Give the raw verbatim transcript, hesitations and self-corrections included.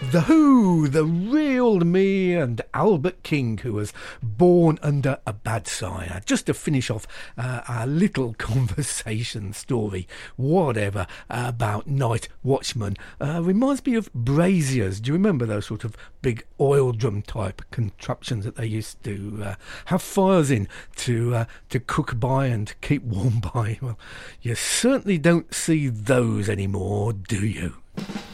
The Who, the real me, and Albert King, who was born under a bad sire. Just to finish off uh, our little conversation story, whatever, uh, about night watchmen, uh, reminds me of braziers. Do you remember those sort of big oil drum type contraptions that they used to uh, have fires in to uh, to cook by and keep warm by? Well, you certainly don't see those anymore, do you?